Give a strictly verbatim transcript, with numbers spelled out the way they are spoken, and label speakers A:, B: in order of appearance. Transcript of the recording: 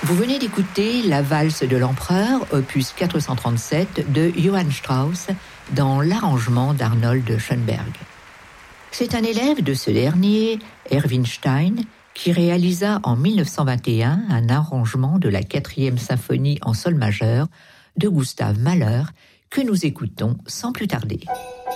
A: Vous venez d'écouter la valse de l'empereur, opus quatre cent trente-sept de Johann Strauss, dans l'arrangement d'Arnold Schoenberg. C'est un élève de ce dernier, Erwin Stein, qui réalisa en mille neuf cent vingt et un un arrangement de la quatrième symphonie en sol majeur de Gustav Mahler, que nous écoutons sans plus tarder.